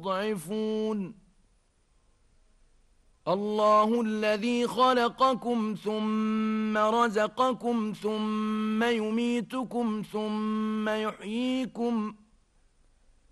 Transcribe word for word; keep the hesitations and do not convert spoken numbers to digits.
تستضعفون الله الذي خلقكم ثم رزقكم ثم يميتكم ثم يحييكم